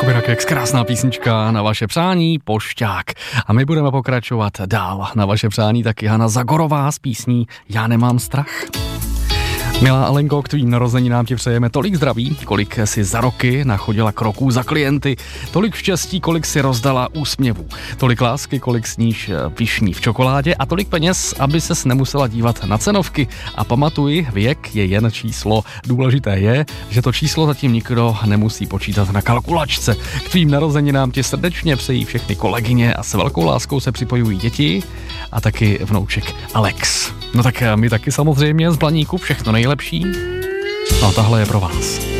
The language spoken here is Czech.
Skupina Keks, krásná písnička na vaše přání, Pošťák. A my budeme pokračovat dál. Na vaše přání taky Hana Zagorová s písní Já nemám strach. Milá Alenko, k tvým narozeninám ti přejeme tolik zdraví, kolik si za roky nachodila kroků za klienty, tolik štěstí, kolik si rozdala úsměvů, tolik lásky, kolik sníš višní v čokoládě a tolik peněz, aby ses nemusela dívat na cenovky. A pamatuj, věk je jen číslo. Důležité je, že to číslo zatím nikdo nemusí počítat na kalkulačce. K tvým narozeninám ti srdečně přejí všechny kolegyně a s velkou láskou se připojují děti a taky vnouček Alex. No tak my taky samozřejmě z Blaníku všechno nejlepší. No a tahle je pro vás.